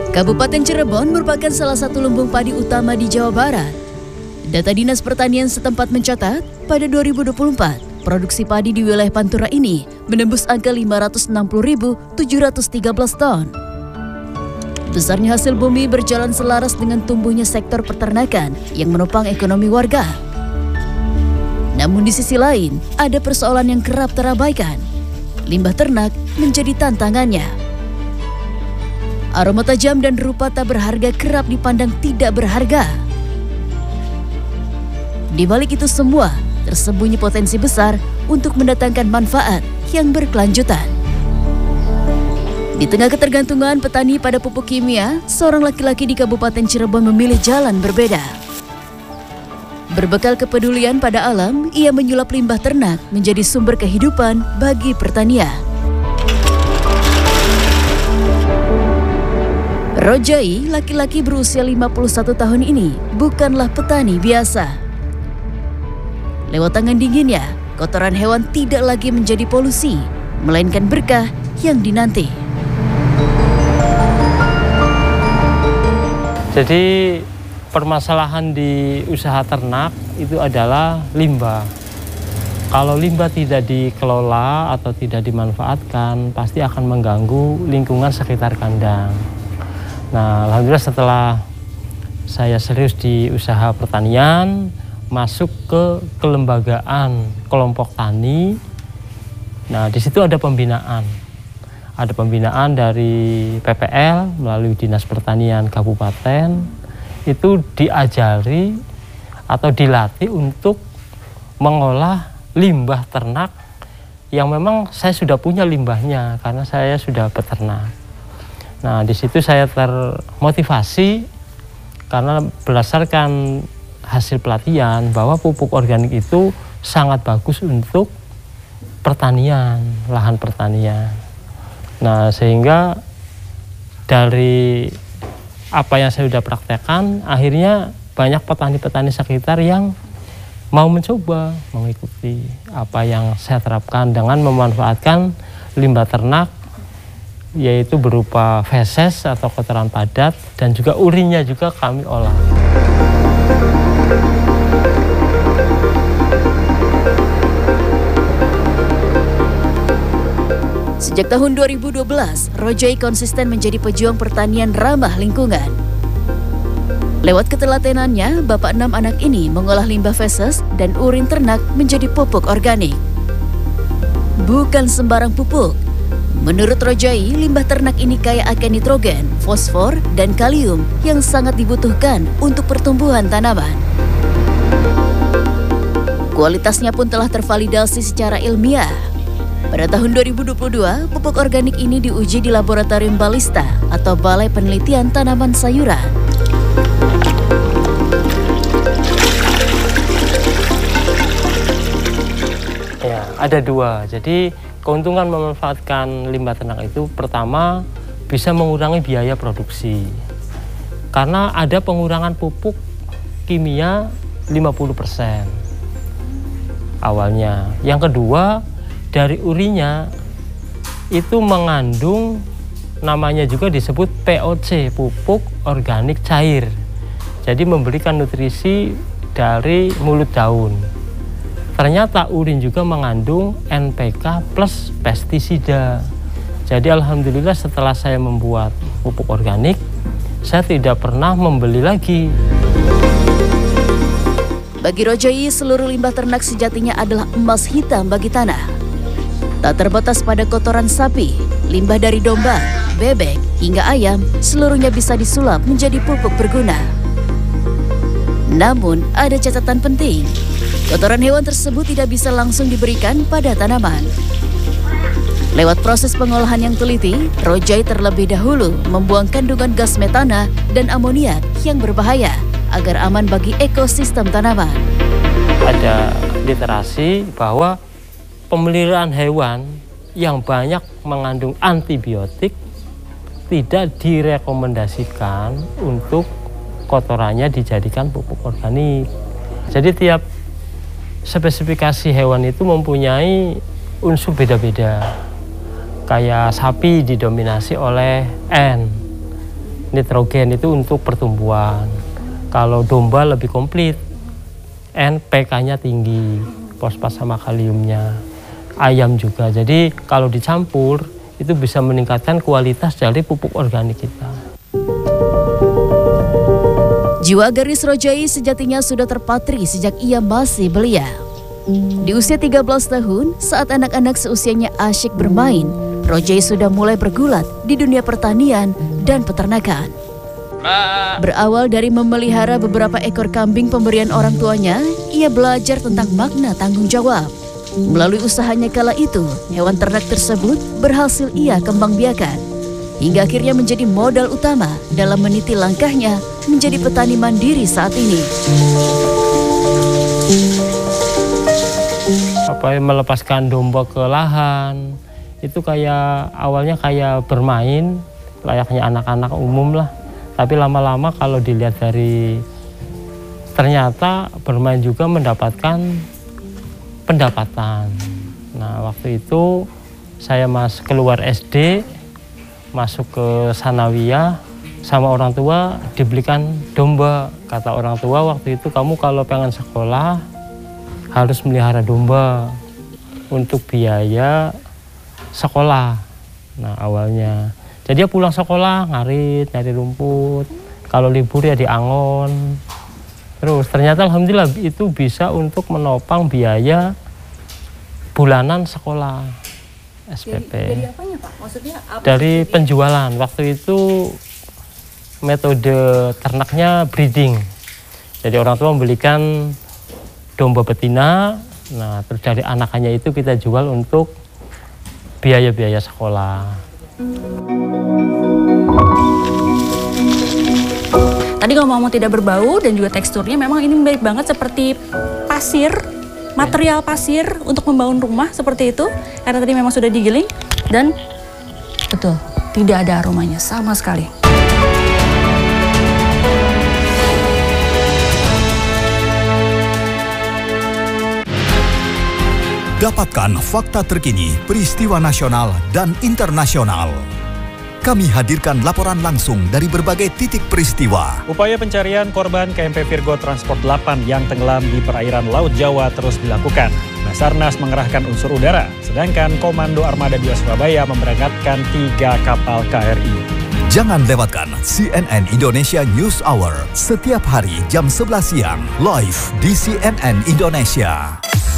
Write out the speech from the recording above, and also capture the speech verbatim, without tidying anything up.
Kabupaten Cirebon merupakan salah satu lumbung padi utama di Jawa Barat. Data Dinas Pertanian setempat mencatat, pada dua ribu dua puluh empat, produksi padi di wilayah Pantura ini menembus angka lima ratus enam puluh ribu tujuh ratus tiga belas ton. Besarnya hasil bumi berjalan selaras dengan tumbuhnya sektor peternakan yang menopang ekonomi warga. Namun di sisi lain, ada persoalan yang kerap terabaikan. Limbah ternak menjadi tantangannya. Aroma tajam dan rupa tak berharga kerap dipandang tidak berharga. Di balik itu semua, tersembunyi potensi besar untuk mendatangkan manfaat yang berkelanjutan. Di tengah ketergantungan petani pada pupuk kimia, seorang laki-laki di Kabupaten Cirebon memilih jalan berbeda. Berbekal kepedulian pada alam, ia menyulap limbah ternak menjadi sumber kehidupan bagi pertanian. Rojai, laki-laki berusia lima puluh satu tahun ini, bukanlah petani biasa. Lewat tangan dinginnya, kotoran hewan tidak lagi menjadi polusi, melainkan berkah yang dinanti. Jadi permasalahan di usaha ternak itu adalah limbah. Kalau limbah tidak dikelola atau tidak dimanfaatkan, pasti akan mengganggu lingkungan sekitar kandang. Nah, alhamdulillah setelah saya serius di usaha pertanian, masuk ke kelembagaan kelompok tani. Nah, di situ ada pembinaan. Ada pembinaan dari P P L melalui Dinas Pertanian Kabupaten. Itu diajari atau dilatih untuk mengolah limbah ternak yang memang saya sudah punya limbahnya karena saya sudah peternak. Nah, di situ saya termotivasi karena berdasarkan hasil pelatihan bahwa pupuk organik itu sangat bagus untuk pertanian, lahan pertanian. Nah, sehingga dari apa yang saya sudah praktekkan, akhirnya banyak petani-petani sekitar yang mau mencoba mengikuti apa yang saya terapkan dengan memanfaatkan limbah ternak, yaitu berupa feses atau kotoran padat, dan juga urinnya juga kami olah. Sejak tahun dua ribu dua belas, Rojai konsisten menjadi pejuang pertanian ramah lingkungan. Lewat ketelatenannya, bapak enam anak ini mengolah limbah feses dan urin ternak menjadi pupuk organik. Bukan sembarang pupuk. Menurut Rojai, limbah ternak ini kaya akan nitrogen, fosfor, dan kalium yang sangat dibutuhkan untuk pertumbuhan tanaman. Kualitasnya pun telah tervalidasi secara ilmiah. Pada tahun dua ribu dua puluh dua, pupuk organik ini diuji di Laboratorium Balista atau Balai Penelitian Tanaman Sayuran. Ya, ada dua. Jadi keuntungan memanfaatkan limbah ternak itu, pertama bisa mengurangi biaya produksi karena ada pengurangan pupuk kimia lima puluh persen awalnya. Yang kedua, dari urinnya itu mengandung, namanya juga disebut P O C, pupuk organik cair. Jadi memberikan nutrisi dari mulut daun. Ternyata urin juga mengandung N P K plus pestisida. Jadi alhamdulillah setelah saya membuat pupuk organik, saya tidak pernah membeli lagi. Bagi Rojai, seluruh limbah ternak sejatinya adalah emas hitam bagi tanah. Tak terbatas pada kotoran sapi, limbah dari domba, bebek, hingga ayam, seluruhnya bisa disulap menjadi pupuk berguna. Namun, ada catatan penting. Kotoran hewan tersebut tidak bisa langsung diberikan pada tanaman. Lewat proses pengolahan yang teliti, Rojai terlebih dahulu membuang kandungan gas metana dan amoniak yang berbahaya agar aman bagi ekosistem tanaman. Ada literasi bahwa pemeliharaan hewan yang banyak mengandung antibiotik tidak direkomendasikan untuk kotorannya dijadikan pupuk organik. Jadi tiap spesifikasi hewan itu mempunyai unsur beda-beda. Kayak sapi didominasi oleh N, nitrogen itu untuk pertumbuhan. Kalau domba lebih komplit, N P K-nya tinggi, fosfat sama kaliumnya. Ayam juga. Jadi kalau dicampur itu bisa meningkatkan kualitas dari pupuk organik kita. Jiwa Garis Rojai sejatinya sudah terpatri sejak ia masih belia. Di usia tiga belas tahun, saat anak-anak seusianya asyik bermain, Rojai sudah mulai bergulat di dunia pertanian dan peternakan. Berawal dari memelihara beberapa ekor kambing pemberian orang tuanya, ia belajar tentang makna tanggung jawab. Melalui usahanya kala itu, hewan ternak tersebut berhasil ia kembangbiakan, hingga akhirnya menjadi modal utama dalam meniti langkahnya menjadi petani mandiri saat ini. Apa melepaskan domba ke lahan, itu kayak awalnya kayak bermain, layaknya anak-anak umum lah. Tapi lama-lama kalau dilihat dari ternyata bermain juga mendapatkan pendapatan. Nah waktu itu saya mas keluar S D, masuk ke sanawiyah, sama orang tua dibelikan domba. Kata orang tua waktu itu, kamu kalau pengen sekolah harus melihara domba untuk biaya sekolah. Nah awalnya. Jadi dia pulang sekolah ngarit, nyari rumput. Kalau libur ya di angon. Terus ternyata alhamdulillah itu bisa untuk menopang biaya bulanan sekolah S P P. Dari, dari apanya Pak? Maksudnya apa? Dari penjualan. Waktu itu metode ternaknya breeding. Jadi orang tua membelikan domba betina. Nah terus dari anakannya itu kita jual untuk biaya-biaya sekolah. Tadi kalau ngomong tidak berbau dan juga teksturnya memang ini baik banget seperti pasir, material pasir untuk membangun rumah seperti itu. Karena tadi memang sudah digiling dan betul, tidak ada aromanya sama sekali. Dapatkan fakta terkini, peristiwa nasional dan internasional. Kami hadirkan laporan langsung dari berbagai titik peristiwa. Upaya pencarian korban K M P Virgo Transport delapan yang tenggelam di perairan Laut Jawa terus dilakukan. Basarnas mengerahkan unsur udara, sedangkan Komando Armada dua Surabaya memberangkatkan tiga kapal K R I. Jangan lewatkan C N N Indonesia News Hour setiap hari jam sebelas siang live di C N N Indonesia.